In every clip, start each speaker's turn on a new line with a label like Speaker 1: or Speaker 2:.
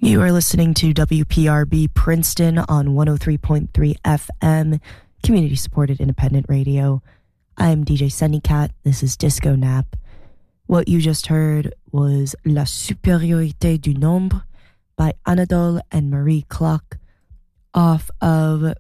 Speaker 1: You are listening to WPRB Princeton on 103.3 FM, community-supported independent radio. I'm DJ Sunnycat. This is Disco Nap. What you just heard was La Supériorité du Nombre by Anadole and Marie Klock off of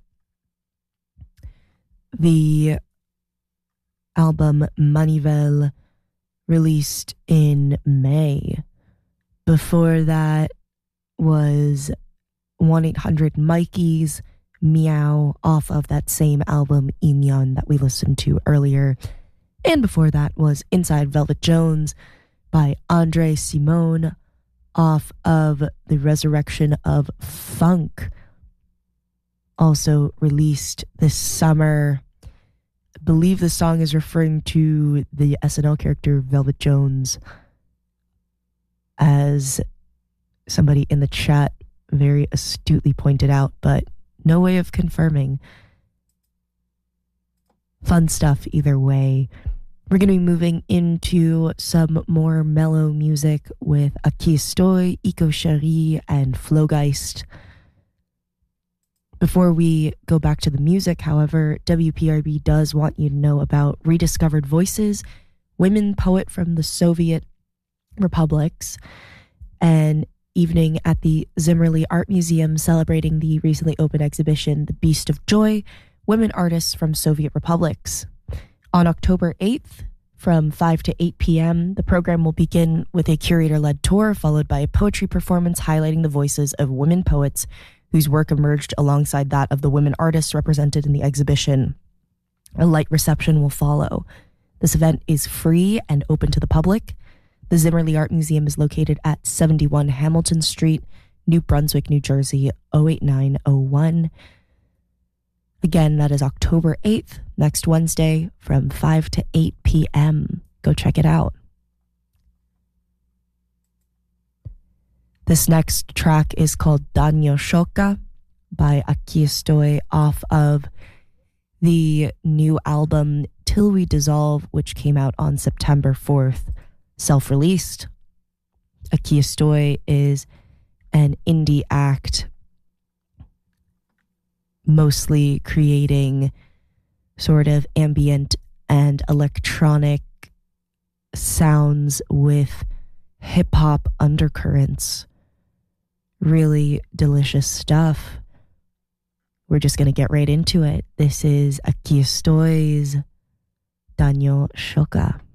Speaker 1: the album Manivelle, released in May. Before that was 1-800-Mikey's Meow off of that same album Inyon that we listened to earlier. And before that was Inside Velvet Jones by Andre Simone off of The Resurrection of Funk, also released this summer. I believe the song is referring to the SNL character Velvet Jones, as somebody in the chat very astutely pointed out, but no way of confirming. Fun stuff either way. We're going to be moving into some more mellow music with Aquí Estoy, Eco Chérie, and Flowgeist. Before we go back to the music, however, WPRB does want you to know about Rediscovered Voices, women poet from the Soviet republics, and evening at the Zimmerli Art Museum celebrating the recently opened exhibition, The Beast of Joy, Women Artists from Soviet Republics. On October 8th, from 5 to 8 p.m., the program will begin with a curator-led tour, followed by a poetry performance highlighting the voices of women poets whose work emerged alongside that of the women artists represented in the exhibition. A light reception will follow. This event is free and open to the public. The Zimmerli Art Museum is located at 71 Hamilton Street, New Brunswick, New Jersey, 08901. Again, that is October 8th, next Wednesday, from 5 to 8 p.m. Go check it out. This next track is called Danyo Shoka by Aquí Estoy off of the new album Till We Dissolve, which came out on September 4th. Self-released. Aquí Estoy is an indie act mostly creating sort of ambient and electronic sounds with hip-hop undercurrents. Really delicious stuff. We're just going to get right into it. This is Aquí Estoy's Danyo Shoka.